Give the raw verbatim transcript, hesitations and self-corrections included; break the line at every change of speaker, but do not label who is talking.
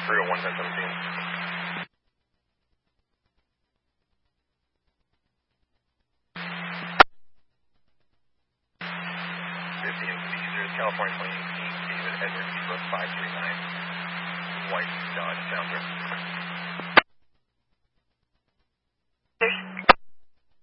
three oh one, ten seventeen. fifteen Caesars, California twenty eighteen, David Edward Zebra five three nine, White Dodge Challenger.